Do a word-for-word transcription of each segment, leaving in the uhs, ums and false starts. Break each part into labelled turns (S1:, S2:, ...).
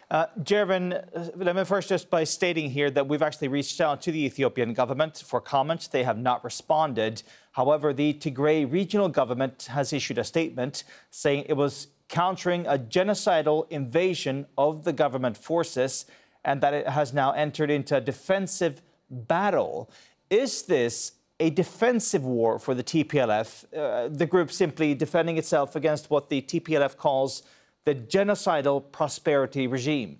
S1: Uh, Jervin, uh, let me first just by stating here that we've actually reached out to the Ethiopian government for comment. They have not responded. However, the Tigray regional government has issued a statement saying it was countering a genocidal invasion of the government forces and that it has now entered into a defensive battle. Is this a defensive war for the T P L F, uh, the group simply defending itself against what the T P L F calls the genocidal prosperity regime?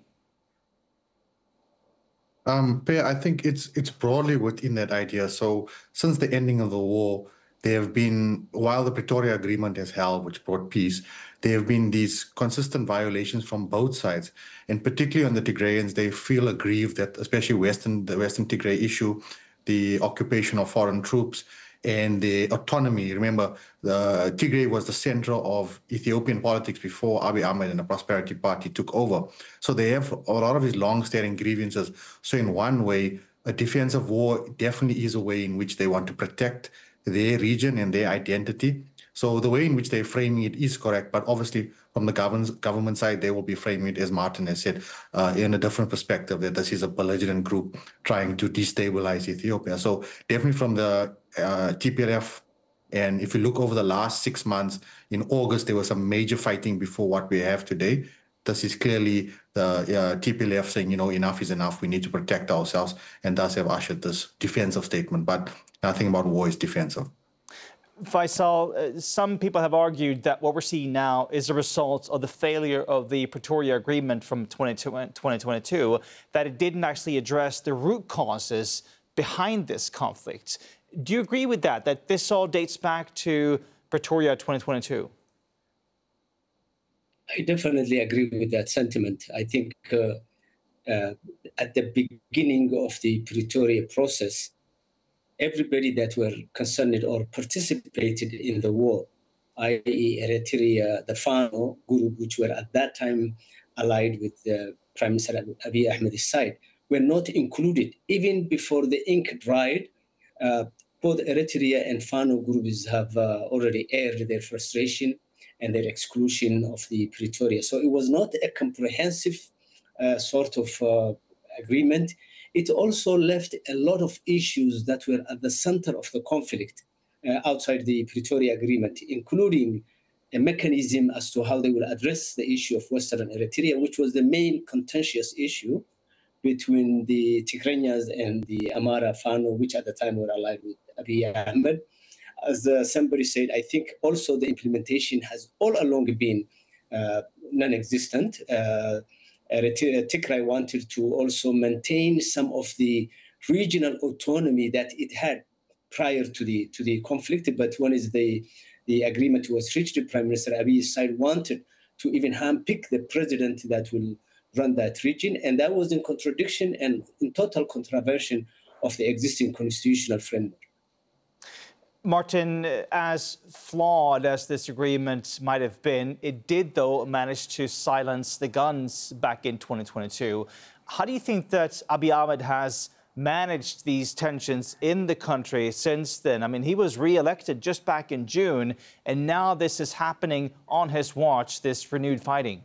S2: Um, I think it's it's broadly within that idea. So since the ending of the war, there have been, while the Pretoria Agreement has held, which brought peace, there have been these consistent violations from both sides. And particularly on the Tigrayans, they feel aggrieved that, especially Western, the Western Tigray issue, the occupation of foreign troops, and the autonomy. Remember, the Tigray was the center of Ethiopian politics before Abiy Ahmed and the Prosperity Party took over. So they have a lot of these long-standing grievances. So in one way, a defensive war definitely is a way in which they want to protect their region and their identity. So the way in which they're framing it is correct, but obviously from the government, government side, they will be framing it, as Martin has said, uh, in a different perspective, that this is a belligerent group trying to destabilize Ethiopia. So definitely from the uh, T P L F, and if you look over the last six months, in August, there was some major fighting before what we have today. This is clearly the uh, T P L F saying, you know, enough is enough. We need to protect ourselves, and thus have ushered this defensive statement. But nothing about war is defensive.
S1: Faisal, uh, some people have argued that what we're seeing now is a result of the failure of the Pretoria Agreement from twenty twenty-two, that it didn't actually address the root causes behind this conflict. Do you agree with that, that this all dates back to Pretoria twenty twenty-two?
S3: I definitely agree with that sentiment. I think uh, uh, at the beginning of the Pretoria process, everybody that were concerned or participated in the war, that is. Eritrea, the Fano group, which were at that time allied with the Prime Minister Abiy Ahmed's side, were not included. Even before the ink dried, uh, both Eritrea and Fano groups have uh, already aired their frustration and their exclusion of the Pretoria. So it was not a comprehensive uh, sort of uh, agreement. It also left a lot of issues that were at the center of the conflict uh, outside the Pretoria Agreement, including a mechanism as to how they will address the issue of Western Eritrea, which was the main contentious issue between the Tigrayans and the Amara Fano, which at the time were allied with Abiy Ahmed. As uh, somebody said, I think also the implementation has all along been uh, non-existent. Uh, Tigray wanted to also maintain some of the regional autonomy that it had prior to the to the conflict. But when is the the agreement was reached, Prime Minister Abiy's side wanted to even handpick the president that will run that region, and that was in contradiction and in total contravention of the existing constitutional framework.
S1: Martin, as flawed as this agreement might have been, it did, though, manage to silence the guns back in twenty twenty-two. How do you think that Abiy Ahmed has managed these tensions in the country since then? I mean, he was re-elected just back in June, and now this is happening on his watch, this renewed fighting.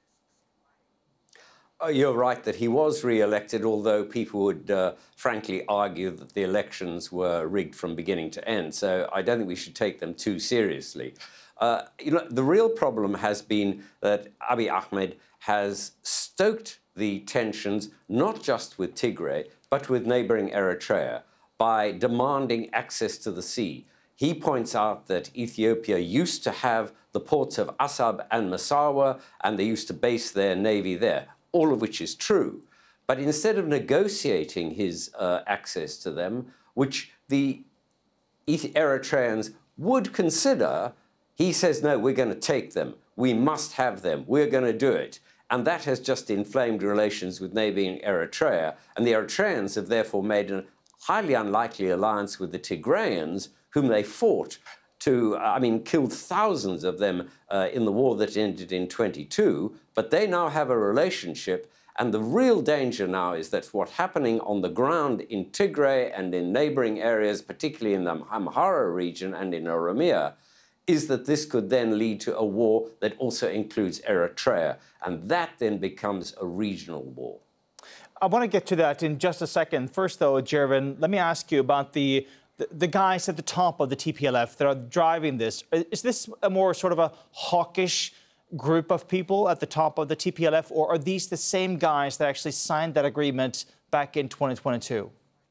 S4: Oh, you're right that he was re-elected, although people would uh, frankly argue that the elections were rigged from beginning to end. So I don't think we should take them too seriously. Uh, you know, the real problem has been that Abiy Ahmed has stoked the tensions not just with Tigray, but with neighboring Eritrea by demanding access to the sea. He points out that Ethiopia used to have the ports of Assab and Massawa, and they used to base their navy there, all of which is true. But instead of negotiating his uh, access to them, which the Eritreans would consider, he says, no, we're going to take them. We must have them. We're going to do it. And that has just inflamed relations with neighboring Eritrea. And the Eritreans have therefore made a highly unlikely alliance with the Tigrayans, whom they fought to, I mean, killed thousands of them uh, in the war that ended in twenty-two. But they now have a relationship. And the real danger now is that what's happening on the ground in Tigray and in neighboring areas, particularly in the Amhara region and in Oromia, is that this could then lead to a war that also includes Eritrea, and that then becomes a regional war.
S1: I want to get to that in just a second. First, though, Jervin, let me ask you about the, the the guys at the top of the T P L F that are driving this. Is this a more sort of a hawkish group of people at the top of the T P L F, or are these the same guys that actually signed that agreement back in twenty twenty-two?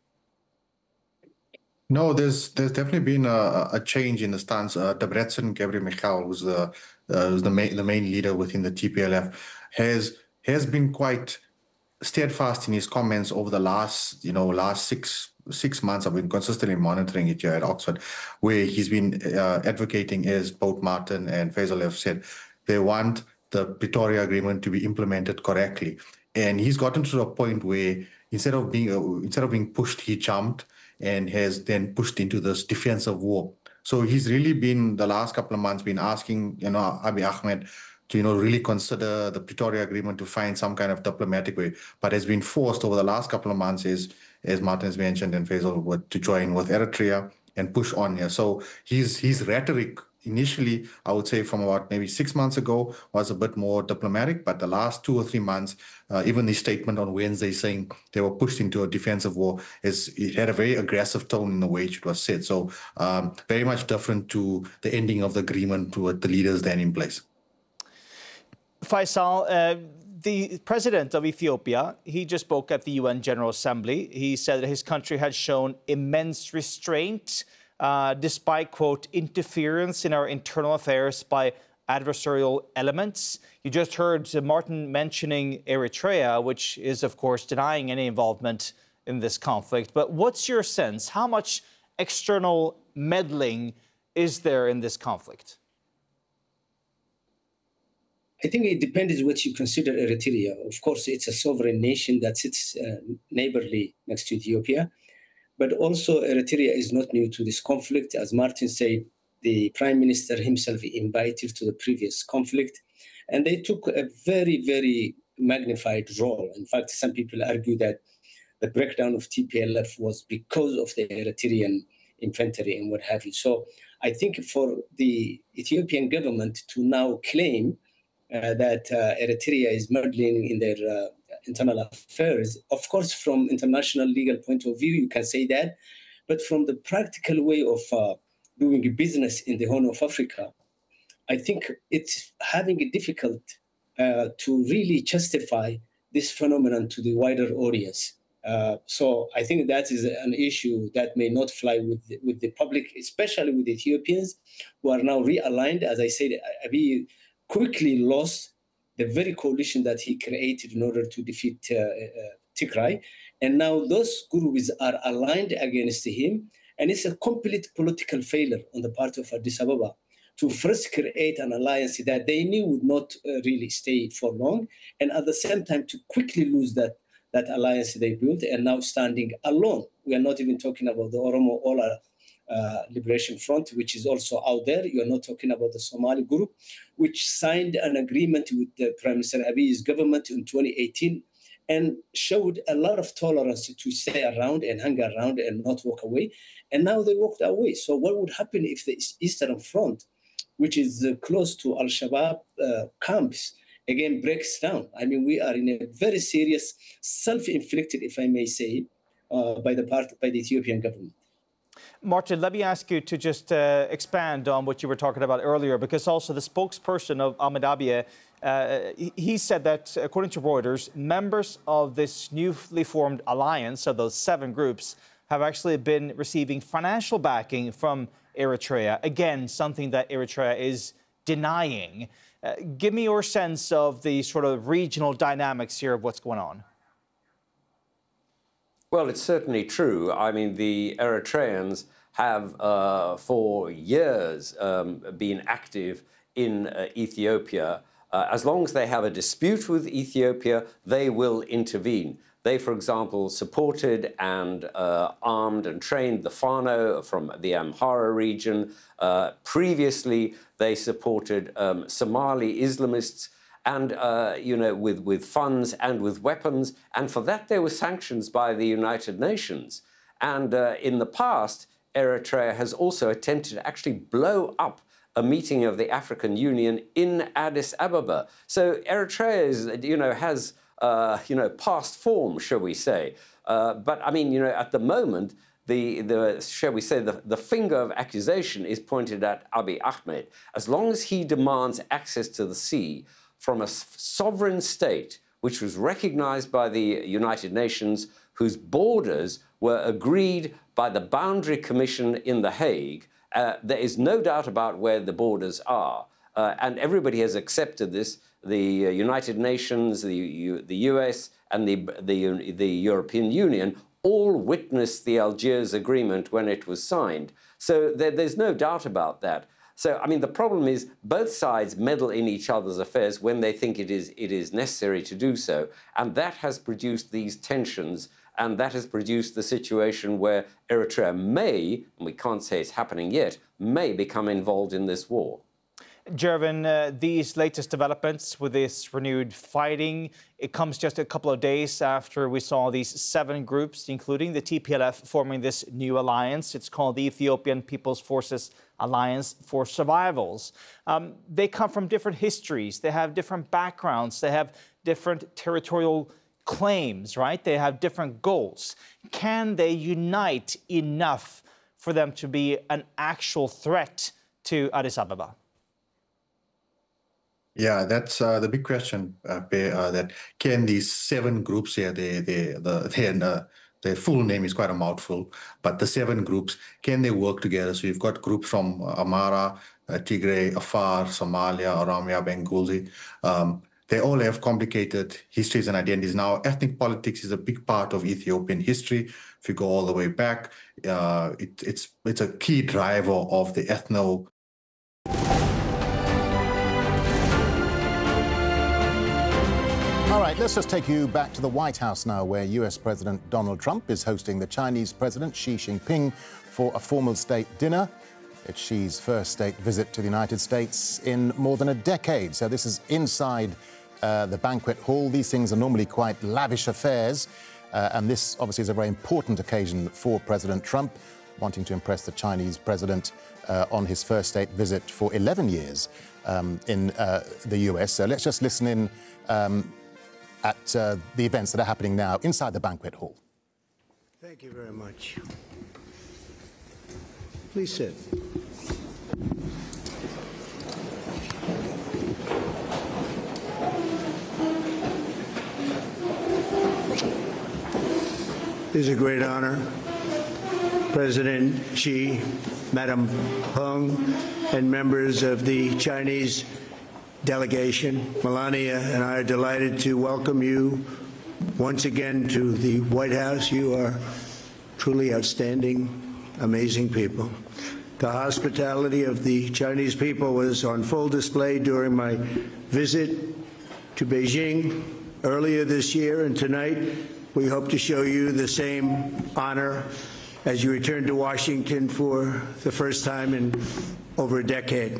S2: No, there's there's definitely been a, a change in the stance. Uh, Debretsion Gebremichael, who's the uh, who's the main the main leader within the T P L F, has has been quite steadfast in his comments over the last you know last six six months. I've been consistently monitoring it here at Oxford, where he's been uh, advocating, as both Martin and Faisal have said, they want the Pretoria Agreement to be implemented correctly, and he's gotten to a point where instead of being uh, instead of being pushed, he jumped and has then pushed into this defensive war. So he's really been, the last couple of months, been asking, you know, Abiy Ahmed to, you know, really consider the Pretoria Agreement to find some kind of diplomatic way, but has been forced over the last couple of months, is, as Martin has mentioned and Faisal, to join with Eritrea and push on here. So his, his rhetoric initially, I would say from about maybe six months ago, was a bit more diplomatic, but the last two or three months, uh, even the statement on Wednesday saying they were pushed into a defensive war, is it had a very aggressive tone in the way it was said. So um, very much different to the ending of the agreement with the leaders then in place.
S1: Faisal, uh, the president of Ethiopia, he just spoke at the U N General Assembly. He said that his country had shown immense restraint Uh, despite, quote, interference in our internal affairs by adversarial elements. You just heard Martin mentioning Eritrea, which is, of course, denying any involvement in this conflict. But what's your sense? How much external meddling is there in this conflict?
S3: I think it depends what you consider Eritrea. Of course, it's a sovereign nation that sits uh, neighborly next to Ethiopia. But also, Eritrea is not new to this conflict. As Martin said, the prime minister himself invited to the previous conflict, and they took a very, very magnified role. In fact, some people argue that the breakdown of T P L F was because of the Eritrean infantry and what have you. So I think for the Ethiopian government to now claim uh, that uh, Eritrea is meddling in their uh, internal affairs, of course, from international legal point of view, you can say that. But from the practical way of uh, doing business in the Horn of Africa, I think it's having it difficult uh, to really justify this phenomenon to the wider audience. Uh, so I think that is an issue that may not fly with the, with the public, especially with Ethiopians who are now realigned. As I said, Abiy quickly lost the very coalition that he created in order to defeat uh, uh, Tigray. And now those groups are aligned against him. And it's a complete political failure on the part of Addis Ababa to first create an alliance that they knew would not uh, really stay for long. And at the same time, to quickly lose that, that alliance they built and now standing alone. We are not even talking about the Oromo Ola Uh, Liberation Front, which is also out there. You are not talking about the Somali group, which signed an agreement with the Prime Minister Abiy's government in twenty eighteen and showed a lot of tolerance to stay around and hang around and not walk away. And now they walked away. So what would happen if the Eastern Front, which is uh, close to Al-Shabaab uh, camps, again breaks down? I mean, we are in a very serious, self-inflicted, if I may say, uh, by the part by the Ethiopian government.
S1: Martin, let me ask you to just uh, expand on what you were talking about earlier, because also the spokesperson of Ahmed Abiy, uh, he said that, according to Reuters, members of this newly formed alliance, of those seven groups, have actually been receiving financial backing from Eritrea. Again, something that Eritrea is denying. Uh, give me your sense of the sort of regional dynamics here of what's going on.
S4: Well, it's certainly true. I mean, the Eritreans have uh, for years um, been active in uh, Ethiopia. Uh, as long as they have a dispute with Ethiopia, they will intervene. They, for example, supported and uh, armed and trained the Fano from the Amhara region. Uh, previously, they supported um, Somali Islamists and, uh, you know, with, with funds and with weapons. And for that, there were sanctions by the United Nations. And uh, in the past, Eritrea has also attempted to actually blow up a meeting of the African Union in Addis Ababa. So Eritrea is, you know, has, uh, you know, past form, shall we say. Uh, but, I mean, you know, at the moment, the, the shall we say, the, the finger of accusation is pointed at Abiy Ahmed. As long as he demands access to the sea from a sovereign state, which was recognized by the United Nations, whose borders were agreed by the Boundary Commission in The Hague, uh, there is no doubt about where the borders are. Uh, and everybody has accepted this. The uh, United Nations, the, U the U S, and the, the, the European Union all witnessed the Algiers Agreement when it was signed. So there, there's no doubt about that. So, I mean, the problem is both sides meddle in each other's affairs when they think it is, it is necessary to do so. And that has produced these tensions, and that has produced the situation where Eritrea may, and we can't say it's happening yet, may become involved in this war.
S1: Jervin, uh, these latest developments with this renewed fighting, it comes just a couple of days after we saw these seven groups, including the T P L F, forming this new alliance. It's called the Ethiopian People's Forces Alliance for Survivals. Um, they come from different histories. They have different backgrounds. They have different territorial claims, right? They have different goals. Can they unite enough for them to be an actual threat to Addis Ababa?
S2: Yeah, that's uh, the big question. Uh, uh, that can these seven groups here, they, they, the, they, uh, their full name is quite a mouthful, but the seven groups, can they work together? So you've got groups from Amhara, uh, Tigray, Afar, Somalia, Oromia, Bengali. Um, they all have complicated histories and identities. Now, ethnic politics is a big part of Ethiopian history. If you go all the way back, uh, it, it's it's a key driver of the ethno.
S5: All right, let's just take you back to the White House now, where U S President Donald Trump is hosting the Chinese President Xi Jinping for a formal state dinner. It's Xi's first state visit to the United States in more than a decade. So this is inside uh, the banquet hall. These things are normally quite lavish affairs. Uh, and this obviously is a very important occasion for President Trump, wanting to impress the Chinese president uh, on his first state visit for eleven years um, in uh, the U S. So let's just listen in um, at uh, the events that are happening now inside the banquet hall.
S6: Thank you very much. Please sit. It is a great honor. President Xi, Madam Peng, and members of the Chinese delegation, Melania and I are delighted to welcome you once again to the White House. You are truly outstanding, amazing people. The hospitality of the Chinese people was on full display during my visit to Beijing earlier this year, and tonight we hope to show you the same honor as you return to Washington for the first time in over a decade.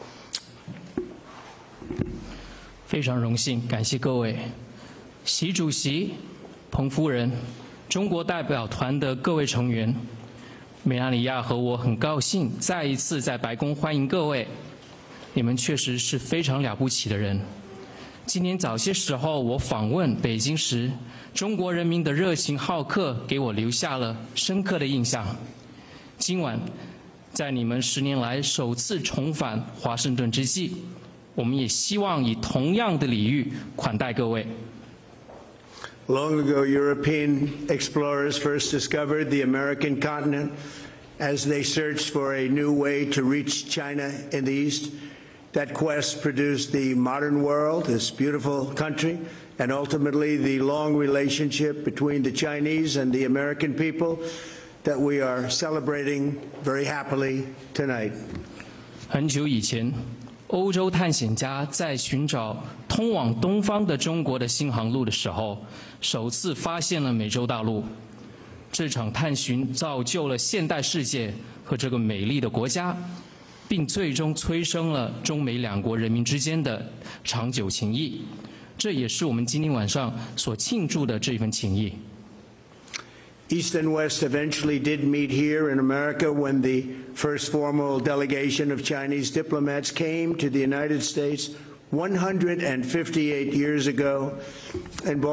S7: 非常荣幸，感谢各位，习主席、彭夫人、中国代表团的各位成员，梅拉尼亚和我很高兴再一次在白宫欢迎各位。你们确实是非常了不起的人。今年早些时候我访问北京时，中国人民的热情好客给我留下了深刻的印象。今晚，在你们十年来首次重返华盛顿之际， 我们也希望以同样的礼遇款待各位。
S6: Long ago, European explorers first discovered the American continent as they searched for a new way to reach China in the east. That quest produced the modern world, this beautiful country, and ultimately the long relationship between the Chinese and the American people that we are celebrating very happily tonight.
S7: 很久以前， 欧洲探险家在寻找通往东方的中国的新航路的时候，首次发现了美洲大陆。这场探寻造就了现代世界和这个美丽的国家，并最终催生了中美两国人民之间的长久情谊。这也是我们今天晚上所庆祝的这份情谊。
S6: East and West eventually did meet here in America when the first formal delegation of Chinese diplomats came to the United States one hundred fifty-eight years ago. And